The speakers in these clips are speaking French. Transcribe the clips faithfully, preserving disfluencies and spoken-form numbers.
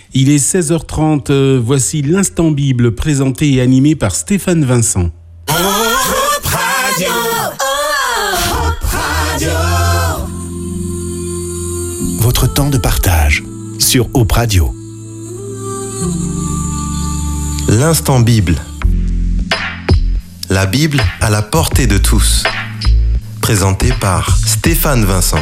Il est seize heures trente, euh, voici l'Instant Bible présenté et animé par Stéphane Vincent. Hope Radio. Hope Radio. Votre temps de partage sur Hope Radio. L'Instant Bible. La Bible à la portée de tous. Présenté par Stéphane Vincent.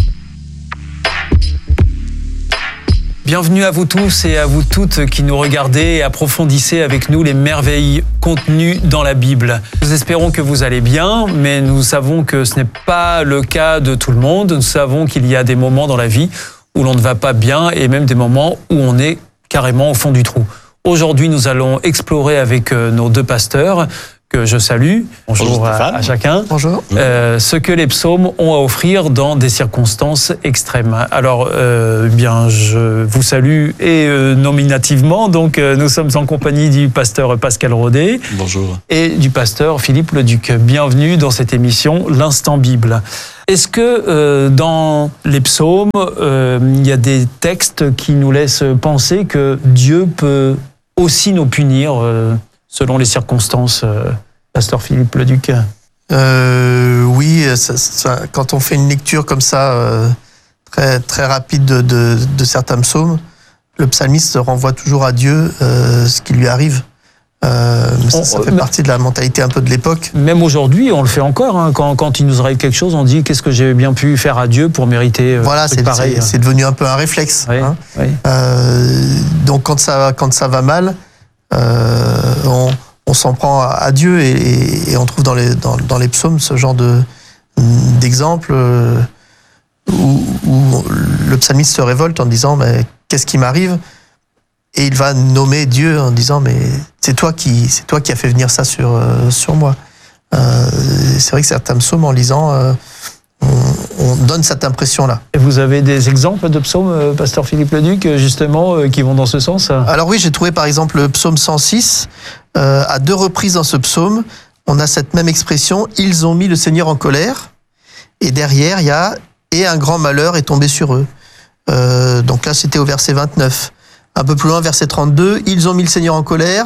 Bienvenue à vous tous et à vous toutes qui nous regardez et approfondissez avec nous les merveilles contenues dans la Bible. Nous espérons que vous allez bien, mais nous savons que ce n'est pas le cas de tout le monde. Nous savons qu'il y a des moments dans la vie où l'on ne va pas bien et même des moments où on est carrément au fond du trou. Aujourd'hui, nous allons explorer avec nos deux pasteurs que je salue. Bonjour, Bonjour à, à chacun. Bonjour. Euh, ce que les psaumes ont à offrir dans des circonstances extrêmes. Alors, euh, bien, je vous salue et euh, nominativement. Donc, euh, nous sommes en compagnie du pasteur Pascal Rodet. Bonjour. Et du pasteur Philippe Leduc. Bienvenue dans cette émission, l'Instant Bible. Est-ce que euh, dans les psaumes, euh, il y a des textes qui nous laissent penser que Dieu peut aussi nous punir euh, selon les circonstances, euh, pasteur Philippe Leduc? euh, Oui, ça, ça, quand on fait une lecture comme ça, euh, très, très rapide de, de, de certains psaumes, le psalmiste renvoie toujours à Dieu euh, ce qui lui arrive. Euh, ça, on, ça fait euh, partie de la mentalité un peu de l'époque. Même aujourd'hui, on le fait encore. Hein, quand, quand il nous arrive quelque chose, on dit qu'est-ce que j'ai bien pu faire à Dieu pour mériter. Euh, voilà, c'est, pareil. C'est, c'est devenu un peu un réflexe. Oui, hein. oui. Euh, donc quand ça, quand ça va mal, euh, on, on s'en prend à, à Dieu et, et, et on trouve dans les, dans, dans les psaumes ce genre de, d'exemple euh, où, où le psalmiste se révolte en disant mais qu'est-ce qui m'arrive? Et il va nommer Dieu en disant mais c'est toi qui c'est toi qui as fait venir ça sur euh, sur moi. Euh, c'est vrai que certains psaumes en lisant euh, on, on donne cette impression là. Et vous avez des exemples de psaumes, euh, pasteur Philippe Leduc, justement euh, qui vont dans ce sens? Alors oui, j'ai trouvé par exemple le psaume cent six. Euh, à deux reprises dans ce psaume, on a cette même expression, ils ont mis le Seigneur en colère. Et derrière il y a et un grand malheur est tombé sur eux. Euh, donc là c'était au verset vingt-neuf. Un peu plus loin, verset trente-deux, ils ont mis le Seigneur en colère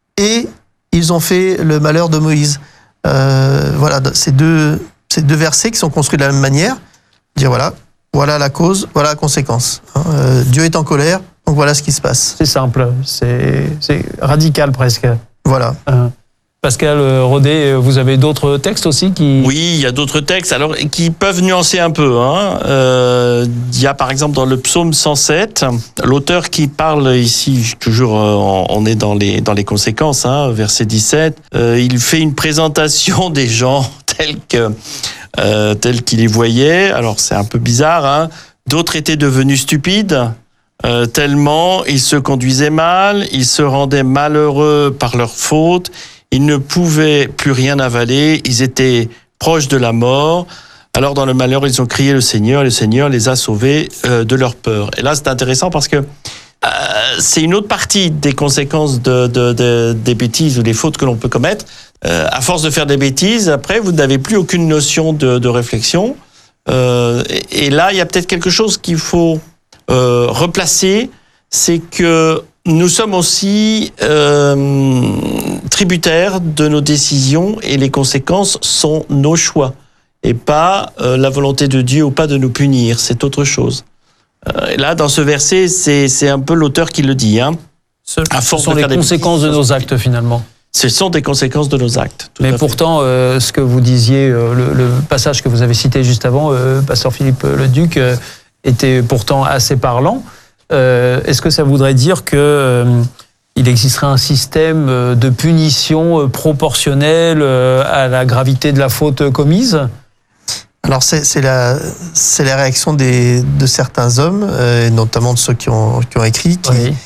et ils ont fait le malheur de Moïse. Euh, voilà, ces deux, ces deux versets qui sont construits de la même manière. Dire voilà, voilà la cause, voilà la conséquence. Hein, euh, Dieu est en colère, donc voilà ce qui se passe. C'est simple, c'est, c'est radical presque. Voilà. Euh, Pascal Rodet, vous avez d'autres textes aussi qui... Oui, il y a d'autres textes alors, qui peuvent nuancer un peu. Hein. Euh, il y a par exemple dans le psaume cent sept, l'auteur qui parle ici, toujours on est dans les, dans les conséquences, hein, verset dix-sept, euh, il fait une présentation des gens tels que, euh, tels qu'il les voyait. Alors c'est un peu bizarre, hein. D'autres étaient devenus stupides. Euh, tellement ils se conduisaient mal, ils se rendaient malheureux par leur faute. Ils ne pouvaient plus rien avaler, ils étaient proches de la mort. Alors dans le malheur, ils ont crié le Seigneur, et le Seigneur les a sauvés euh, de leur peur. Et là, c'est intéressant parce que euh, c'est une autre partie des conséquences de, de, de, des bêtises ou des fautes que l'on peut commettre. Euh, à force de faire des bêtises, après, vous n'avez plus aucune notion de, de réflexion. Euh, et, et là, il y a peut-être quelque chose qu'il faut euh, replacer, c'est que nous sommes aussi euh, tributaires de nos décisions et les conséquences sont nos choix et pas euh, la volonté de Dieu ou pas de nous punir, c'est autre chose. Euh, et là, dans ce verset, c'est, c'est un peu l'auteur qui le dit. Hein. Ce, à force ce sont de les conséquences de nos actes finalement. Ce sont des conséquences de nos actes. Mais pourtant, euh, ce que vous disiez, euh, le, le passage que vous avez cité juste avant, euh, pasteur Philippe Leduc, euh, était pourtant assez parlant. Euh, est-ce que ça voudrait dire que euh, il existerait un système de punition euh, proportionnel euh, à la gravité de la faute commise? Alors c'est, c'est, la, c'est la réaction des, de certains hommes, euh, notamment de ceux qui ont, qui ont écrit, qui, oui.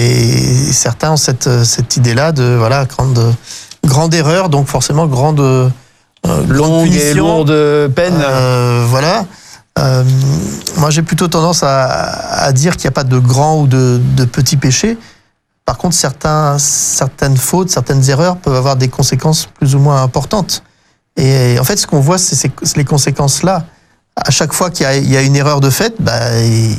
Et certains ont cette, cette idée-là de voilà grande, grande erreur, donc forcément grande, euh, longue punition, et lourde peine. Euh, voilà. Euh, moi, j'ai plutôt tendance à, à dire qu'il n'y a pas de grands ou de, de petits péchés. Par contre, certains, certaines fautes, certaines erreurs peuvent avoir des conséquences plus ou moins importantes. Et en fait, ce qu'on voit, c'est, c'est les conséquences-là. À chaque fois qu'il y a, il y a une erreur de fait, bah, il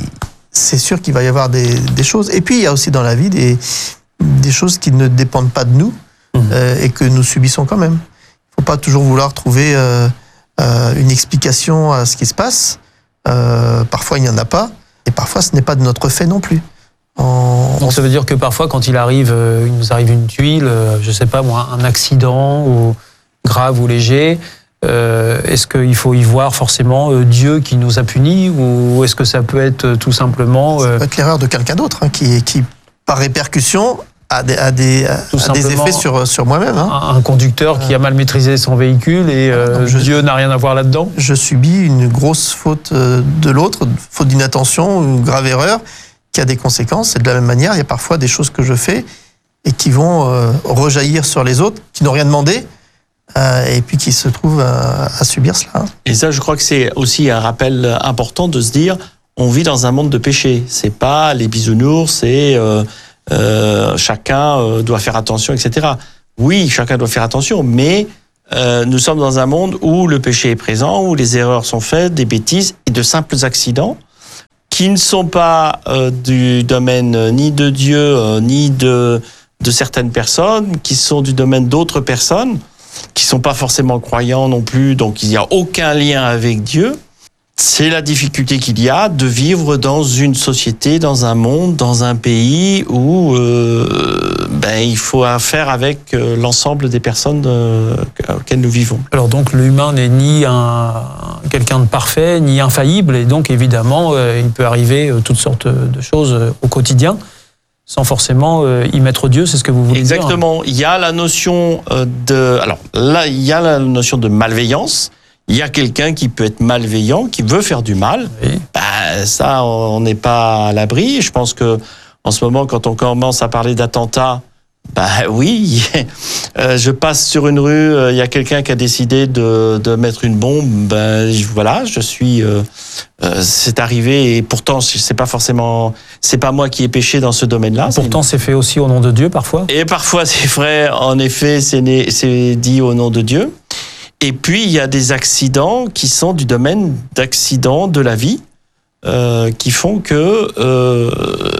c'est sûr qu'il va y avoir des, des choses. Et puis, il y a aussi dans la vie des, des choses qui ne dépendent pas de nous mmh. euh, et que nous subissons quand même. Il ne faut pas toujours vouloir trouver euh, euh, une explication à ce qui se passe. Euh, parfois, il n'y en a pas. Et parfois, ce n'est pas de notre fait non plus. En... Donc, ça veut dire que parfois, quand il arrive, euh, il nous arrive une tuile, euh, je ne sais pas moi, un accident ou grave ou léger, euh, est-ce qu'il faut y voir forcément euh, Dieu qui nous a punis ou est-ce que ça peut être euh, tout simplement... Euh... Ça peut être l'erreur de quelqu'un d'autre hein, qui, qui, par répercussion, a des, a des, a des effets sur, sur moi-même. Hein. Un, un conducteur euh... qui a mal maîtrisé son véhicule et euh, non, je, Dieu n'a rien à voir là-dedans. Je subis une grosse faute de l'autre, faute d'inattention, une grave erreur, qui a des conséquences. Et de la même manière, il y a parfois des choses que je fais et qui vont euh, rejaillir sur les autres, qui n'ont rien demandé, euh, et puis qui se trouvent à, à subir cela. Et ça, je crois que c'est aussi un rappel important de se dire, on vit dans un monde de péché. C'est pas les bisounours, c'est euh, euh, chacun euh, doit faire attention, et cetera. Oui, chacun doit faire attention, mais euh, nous sommes dans un monde où le péché est présent, où les erreurs sont faites, des bêtises et de simples accidents qui ne sont pas euh, du domaine euh, ni de Dieu, euh, ni de, de certaines personnes, qui sont du domaine d'autres personnes, qui ne sont pas forcément croyants non plus, donc il n'y a aucun lien avec Dieu. C'est la difficulté qu'il y a de vivre dans une société, dans un monde, dans un pays où euh, ben, il faut faire avec euh, l'ensemble des personnes euh, auxquelles nous vivons. Alors donc l'humain n'est ni un, quelqu'un de parfait, ni infaillible, et donc évidemment euh, il peut arriver euh, toutes sortes de choses euh, au quotidien, sans forcément euh, y mettre Dieu, c'est ce que vous voulez dire. Exactement. Il y a la notion euh, de... Alors là, il y a la notion de malveillance. Il y a quelqu'un qui peut être malveillant, qui veut faire du mal. Oui. Ben, ça, on n'est pas à l'abri. Je pense que en ce moment, quand on commence à parler d'attentats, ben oui, euh, je passe sur une rue, il euh, y a quelqu'un qui a décidé de, de mettre une bombe. Ben voilà, je suis, euh, euh, c'est arrivé et pourtant c'est pas forcément, c'est pas moi qui ai péché dans ce domaine-là. Pourtant, c'est fait aussi au nom de Dieu parfois. Et parfois, c'est vrai. En effet, c'est, né, c'est dit au nom de Dieu. Et puis, il y a des accidents qui sont du domaine d'accidents de la vie, euh, qui font que, euh,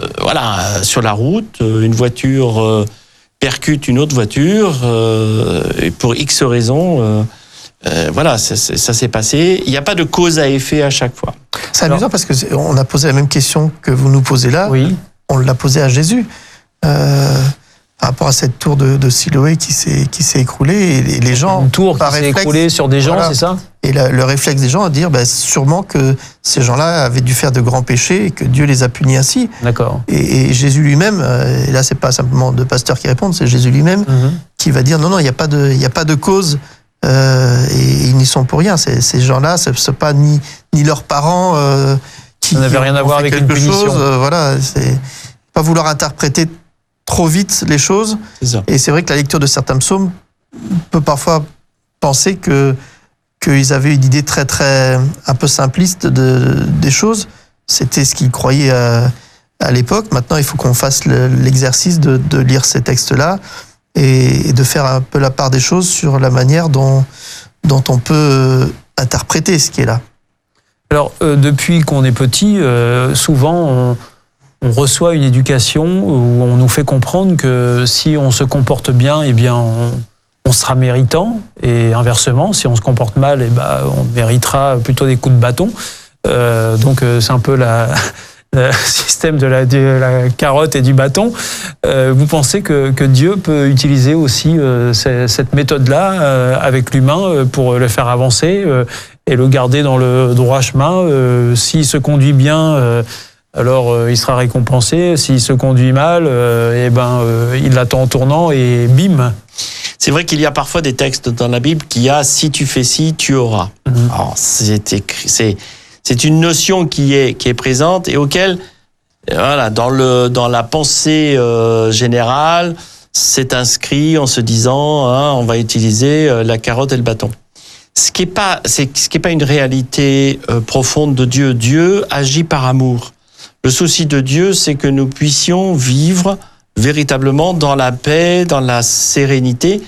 voilà, sur la route, une voiture euh, percute une autre voiture, euh, et pour X raisons, euh, euh, voilà, ça, ça s'est passé. Il n'y a pas de cause à effet à chaque fois. C'est amusant Alors, parce qu'on a posé la même question que vous nous posez là, oui. On l'a posée à Jésus. Euh... par rapport à cette tour de, de Siloé qui s'est, qui s'est écroulée, et les, les gens... Une tour qui s'est écroulée sur des gens, voilà, c'est ça ? Et la, le réflexe des gens à dire, bah, sûrement que ces gens-là avaient dû faire de grands péchés et que Dieu les a punis ainsi. D'accord. Et, et Jésus lui-même, et là c'est pas simplement deux pasteurs qui répondent, c'est Jésus lui-même mm-hmm. qui va dire, non, non, il n'y a pas de, il n'y a pas de cause, euh, et ils n'y sont pour rien. Ces, ces gens-là, ce n'est pas ni, ni leurs parents euh, qui... Ça n'avait rien à voir avec une punition. Chose, euh, voilà, c'est pas vouloir interpréter trop vite les choses. C'est et c'est vrai que la lecture de certains psaumes peut parfois penser que qu'ils avaient une idée très très un peu simpliste de des choses. C'était ce qu'ils croyaient à, à l'époque. Maintenant, il faut qu'on fasse le, l'exercice de, de lire ces textes-là et, et de faire un peu la part des choses sur la manière dont dont on peut interpréter ce qui est là. Alors, euh, depuis qu'on est petit, euh, souvent on On reçoit une éducation où on nous fait comprendre que si on se comporte bien, eh bien on, on sera méritant, et inversement, si on se comporte mal, eh ben on méritera plutôt des coups de bâton. Euh, donc c'est un peu la, le système de la, de la carotte et du bâton. Euh, vous pensez que, que Dieu peut utiliser aussi euh, cette méthode-là euh, avec l'humain pour le faire avancer euh, et le garder dans le droit chemin euh, s'il se conduit bien euh, alors euh, il sera récompensé. S'il se conduit mal, euh, eh ben, euh, il l'attend en tournant et bim. C'est vrai qu'il y a parfois des textes dans la Bible qui a « si tu fais ci, tu auras mmh. ». Alors, c'est, écrit, c'est, c'est une notion qui est, qui est présente et auquel, voilà, dans, le, dans la pensée euh, générale, c'est inscrit en se disant hein, on va utiliser la carotte et le bâton. Ce qui n'est pas, c'est, ce qui est pas une réalité euh, profonde de Dieu. Dieu agit par amour. Le souci de Dieu, c'est que nous puissions vivre véritablement dans la paix, dans la sérénité,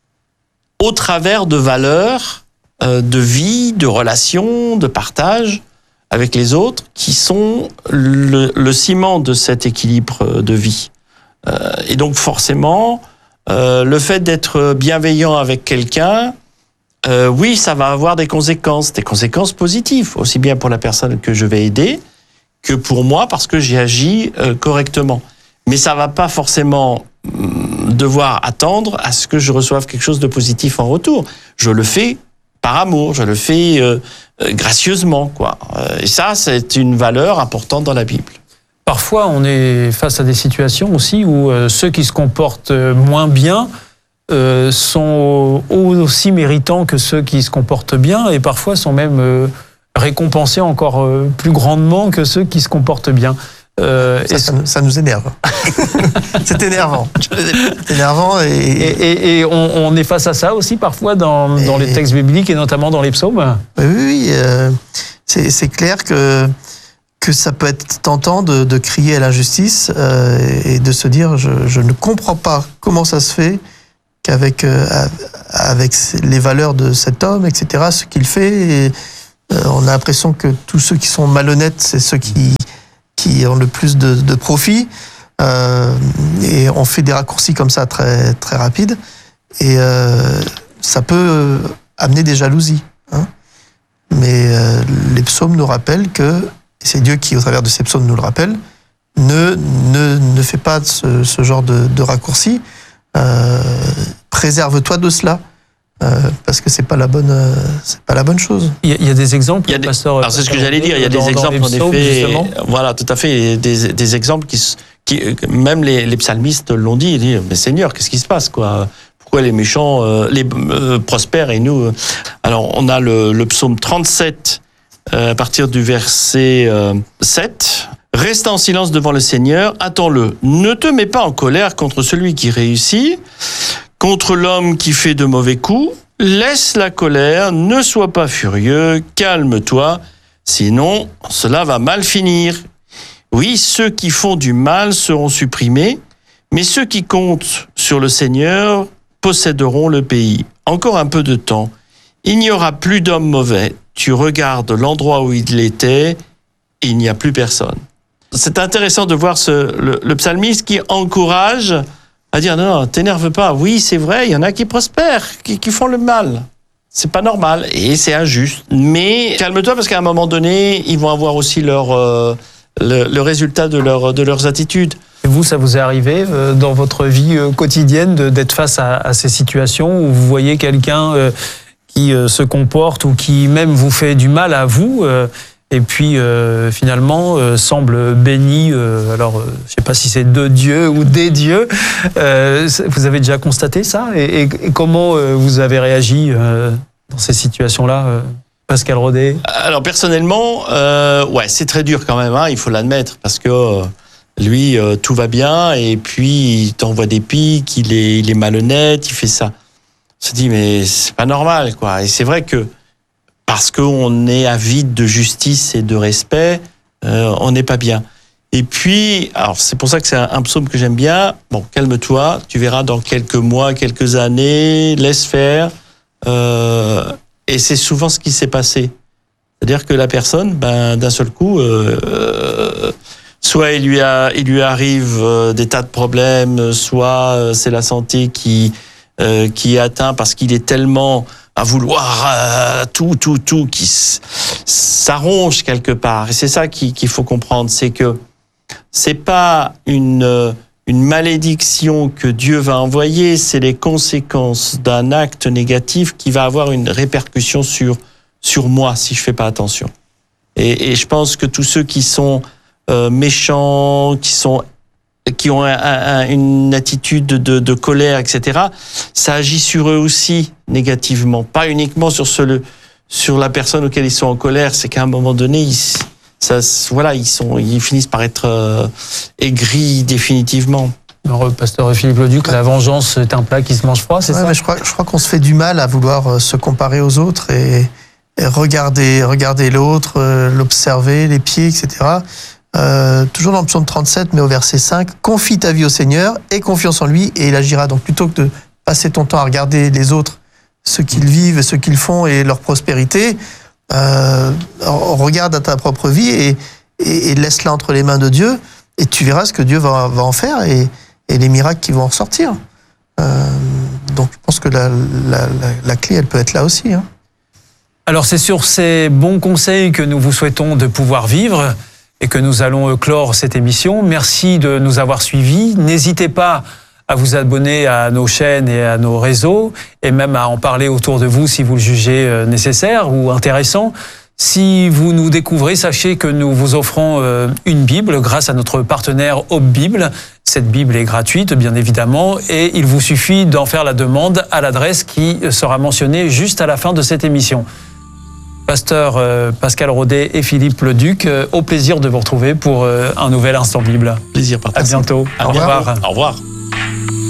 au travers de valeurs, euh, de vie, de relations, de partage, avec les autres, qui sont le, le ciment de cet équilibre de vie. Euh, et donc forcément, euh, le fait d'être bienveillant avec quelqu'un, euh, oui, ça va avoir des conséquences, des conséquences positives, aussi bien pour la personne que je vais aider, que pour moi, parce que j'ai agi euh, correctement. Mais ça va pas forcément hum, devoir attendre à ce que je reçoive quelque chose de positif en retour. Je le fais par amour, je le fais euh, euh, gracieusement, quoi. Euh, et ça, c'est une valeur importante dans la Bible. Parfois, on est face à des situations aussi où euh, ceux qui se comportent moins bien euh, sont aussi méritants que ceux qui se comportent bien et parfois sont même euh, récompensés encore euh, plus grandement que ceux qui se comportent bien. Euh, ça, et ça, ça nous énerve. C'est énervant. C'est énervant et... Et, et, et on, on est face à ça aussi parfois dans, et... dans les textes bibliques et notamment dans les psaumes. Oui, oui, euh, c'est, c'est clair que, que ça peut être tentant de, de crier à l'injustice euh, et de se dire je, je ne comprends pas comment ça se fait qu'avec euh, avec les valeurs de cet homme, et cetera, ce qu'il fait. Et, euh, on a l'impression que tous ceux qui sont malhonnêtes, c'est ceux qui qui ont le plus de, de profit, euh, et on fait des raccourcis comme ça très très rapides, et euh, ça peut amener des jalousies. Hein. Mais euh, les psaumes nous rappellent que, et c'est Dieu qui, au travers de ces psaumes, nous le rappelle, ne ne ne fais pas ce, ce genre de, de raccourcis. Euh, préserve-toi de cela. Euh, parce que c'est pas la bonne, euh, c'est pas la bonne chose. Il y a, il y a des exemples. Il y a des, pasteur, alors c'est ce que j'allais dire. Il y a des dans, exemples dans en effet. Justement. Voilà, tout à fait. Des, des exemples qui, qui, même les, les psalmistes l'ont dit. Ils disent, mais Seigneur, qu'est-ce qui se passe, quoi? Pourquoi les méchants, euh, les euh, prospèrent et nous? Euh... Alors, on a le, le psaume trente-sept euh, à partir du verset euh, sept. Reste en silence devant le Seigneur, attends-le. Ne te mets pas en colère contre celui qui réussit, contre l'homme qui fait de mauvais coups. Laisse la colère, ne sois pas furieux, calme-toi, sinon cela va mal finir. Oui, ceux qui font du mal seront supprimés, mais ceux qui comptent sur le Seigneur posséderont le pays. Encore un peu de temps, il n'y aura plus d'hommes mauvais. Tu regardes l'endroit où il était, il n'y a plus personne. C'est intéressant de voir ce, le, le psalmiste qui encourage à dire non, non, t'énerve pas. Oui, c'est vrai, il y en a qui prospèrent, qui, qui font le mal. C'est pas normal et c'est injuste. Mais calme-toi parce qu'à un moment donné, ils vont avoir aussi leur euh, le, le résultat de leur de leurs attitudes. Et vous, ça vous est arrivé euh, dans votre vie euh, quotidienne de, d'être face à, à ces situations où vous voyez quelqu'un euh, qui euh, se comporte ou qui même vous fait du mal à vous euh, et puis euh, finalement euh, semble béni, euh, alors euh, je ne sais pas si c'est de Dieu ou des dieux, euh, vous avez déjà constaté ça et, et, et comment euh, vous avez réagi euh, dans ces situations-là, euh, Pascal Rodet? Alors personnellement, euh, ouais, c'est très dur quand même, hein, il faut l'admettre, parce que euh, lui, euh, tout va bien, et puis il t'envoie des piques, il est, il est malhonnête, il fait ça. On se dit, mais c'est pas normal, quoi. Et c'est vrai que parce qu'on est avide de justice et de respect, euh, on n'est pas bien. Et puis, alors c'est pour ça que c'est un, un psaume que j'aime bien. Bon, calme-toi, tu verras dans quelques mois, quelques années, laisse faire. Euh, et c'est souvent ce qui s'est passé. C'est-à-dire que la personne, ben, d'un seul coup, euh, euh, soit il lui, a, il lui arrive euh, des tas de problèmes, soit euh, c'est la santé qui, euh, qui est atteinte parce qu'il est tellement à vouloir euh, tout, tout, tout, qui s'arronge quelque part. Et c'est ça qu'il, qu'il faut comprendre, c'est que c'est pas une, une malédiction que Dieu va envoyer, c'est les conséquences d'un acte négatif qui va avoir une répercussion sur, sur moi si je fais pas attention. Et, et je pense que tous ceux qui sont euh, méchants, qui sont qui ont un, un, une attitude de, de colère, et cetera, ça agit sur eux aussi négativement. Pas uniquement sur, ce, sur la personne auquel ils sont en colère, c'est qu'à un moment donné, ils, ça, voilà, ils, sont, ils finissent par être euh, aigris définitivement. Alors, pasteur Philippe Leduc, la vengeance est un plat qui se mange froid, c'est ouais, ça? Mais je crois, je crois qu'on se fait du mal à vouloir se comparer aux autres et, et regarder, regarder l'autre, euh, l'observer, les pieds, et cetera. Euh, toujours dans le psaume trente-sept, mais au verset cinq, confie ta vie au Seigneur, aie confiance en lui et il agira. Donc plutôt que de passer ton temps à regarder les autres, ce qu'ils vivent, ce qu'ils font et leur prospérité, Euh, regarde à ta propre vie et, et, et laisse-la entre les mains de Dieu et tu verras ce que Dieu va, va en faire et, et les miracles qui vont en ressortir. Euh, donc je pense que la, la, la, la clé, elle peut être là aussi. Hein. Alors c'est sur ces bons conseils que nous vous souhaitons de pouvoir vivre et que nous allons clore cette émission. Merci de nous avoir suivis. N'hésitez pas à vous abonner à nos chaînes et à nos réseaux, et même à en parler autour de vous si vous le jugez nécessaire ou intéressant. Si vous nous découvrez, sachez que nous vous offrons une Bible grâce à notre partenaire Hope Bible. Cette Bible est gratuite, bien évidemment, et il vous suffit d'en faire la demande à l'adresse qui sera mentionnée juste à la fin de cette émission. Pasteur Pascal Rodet et Philippe Leduc, au plaisir de vous retrouver pour un nouvel Instant Bible. Plaisir partagé. À bientôt. À Au bientôt. revoir. Au revoir.